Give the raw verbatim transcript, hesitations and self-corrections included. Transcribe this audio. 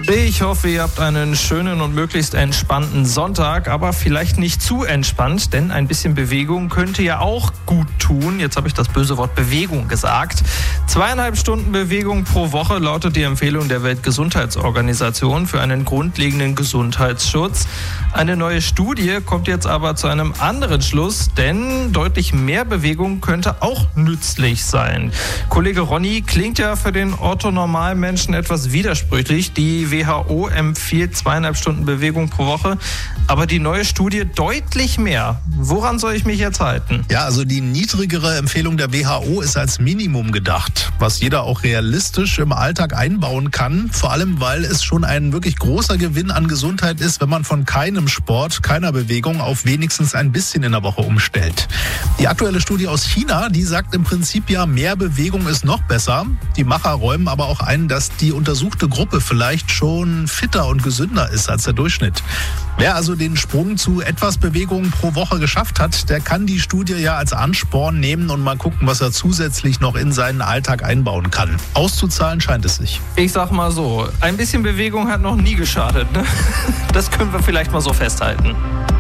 Ich hoffe, ihr habt einen schönen und möglichst entspannten Sonntag, aber vielleicht nicht zu entspannt, denn ein bisschen Bewegung könnte ja auch gut tun. Jetzt habe ich das böse Wort Bewegung gesagt. Zweieinhalb Stunden Bewegung pro Woche lautet die Empfehlung der Weltgesundheitsorganisation für einen grundlegenden Gesundheitsschutz. Eine neue Studie kommt jetzt aber zu einem anderen Schluss, denn deutlich mehr Bewegung könnte auch nützlich sein. Kollege Ronny, klingt ja für den Otto-Normalmenschen etwas widersprüchlich. Die W H O empfiehlt zweieinhalb Stunden Bewegung pro Woche, aber die neue Studie deutlich mehr. Woran soll ich mich jetzt halten? Ja, also die niedrigere Empfehlung der W H O ist als Minimum gedacht, was jeder auch realistisch im Alltag einbauen kann. Vor allem, weil es schon ein wirklich großer Gewinn an Gesundheit ist, wenn man von keinem Sport, keiner Bewegung auf wenigstens ein bisschen in der Woche umstellt. Die aktuelle Studie aus China, die sagt im Prinzip ja, mehr Bewegung ist noch besser. Die Macher räumen aber auch ein, dass die untersuchte Gruppe vielleicht schon fitter und gesünder ist als der Durchschnitt. Wer also den Sprung zu etwas Bewegung pro Woche geschafft hat, der kann die Studie ja als Ansporn nehmen und mal gucken, was er zusätzlich noch in seinen Alltag einbauen kann. Auszuzahlen scheint es sich. Ich sag mal so, ein bisschen Bewegung hat noch nie geschadet, ne? Das können wir vielleicht mal so festhalten.